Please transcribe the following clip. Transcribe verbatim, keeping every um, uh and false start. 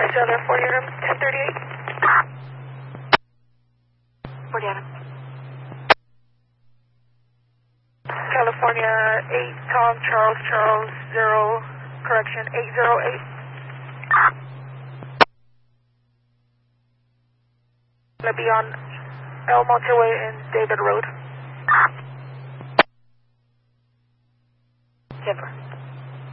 California, ten thirty-eight. forty Adam. California, eight, Tom, Charles, Charles, zero, correction, eight zero eight. Gonna be on El Monteway and David Road. Denver.